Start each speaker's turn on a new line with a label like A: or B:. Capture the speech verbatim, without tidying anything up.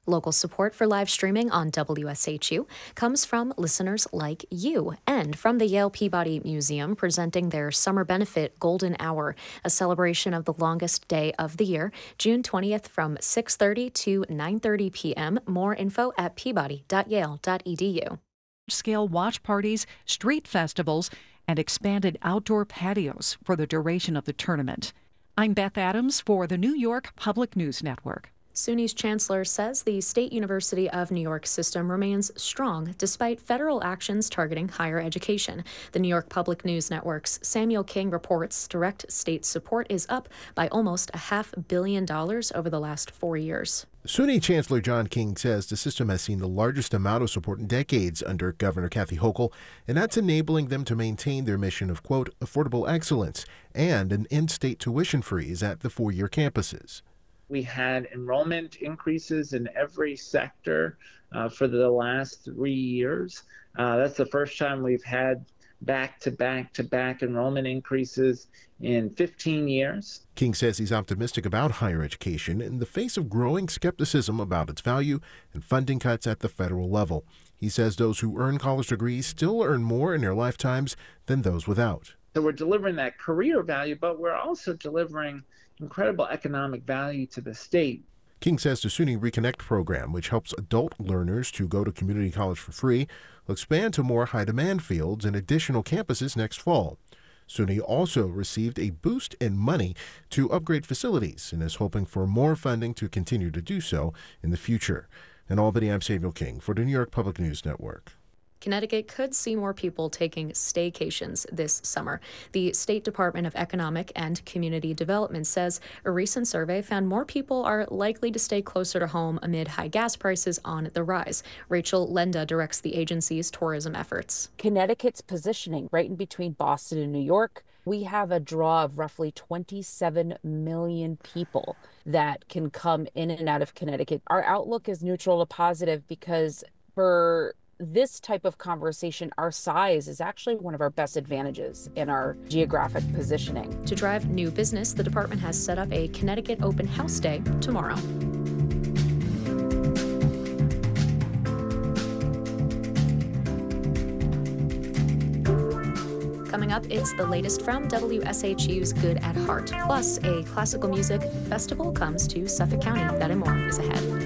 A: Local support for live streaming on W S H U comes from listeners like you and from the Yale Peabody Museum presenting their Summer Benefit Golden Hour, a celebration of the longest day of the year, June twentieth from six thirty to nine thirty p.m. More info at peabody dot yale dot e d u.
B: Scale watch parties, street festivals, and expanded outdoor patios for the duration of the tournament. I'm Beth Adams for the New York Public News Network.
A: SUNY's chancellor says the State University of New York system remains strong despite federal actions targeting higher education. The New York Public News Network's Samuel King reports direct state support is up by almost a half billion dollars over the last four years.
C: SUNY Chancellor John King says the system has seen the largest amount of support in decades under Governor Kathy Hochul, and that's enabling them to maintain their mission of, quote, affordable excellence and an in-state tuition freeze at the four-year campuses.
D: We had enrollment increases in every sector uh, for the last three years. Uh, that's the first time we've had back-to-back-to-back enrollment increases in fifteen years.
C: King says he's optimistic about higher education in the face of growing skepticism about its value and funding cuts at the federal level. He says those who earn college degrees still earn more in their lifetimes than those without.
D: So we're delivering that career value, but we're also delivering incredible economic value to the state.
C: King says the SUNY Reconnect program, which helps adult learners to go to community college for free, will expand to more high-demand fields and additional campuses next fall. SUNY also received a boost in money to upgrade facilities and is hoping for more funding to continue to do so in the future. In Albany, I'm Samuel King for the New York Public News Network.
A: Connecticut could see more people taking staycations this summer. The State Department of Economic and Community Development says a recent survey found more people are likely to stay closer to home amid high gas prices on the rise. Rachel Lenda directs the agency's tourism efforts.
E: Connecticut's positioning right in between Boston and New York. We have a draw of roughly twenty-seven million people that can come in and out of Connecticut. Our outlook is neutral to positive because for this type of conversation, our size is actually one of our best advantages in our geographic positioning.
A: To drive new business, the department has set up a Connecticut Open House Day tomorrow. Coming up, it's the latest from W S H U's Good at Heart. Plus, a classical music festival comes to Suffolk County. That and more is ahead.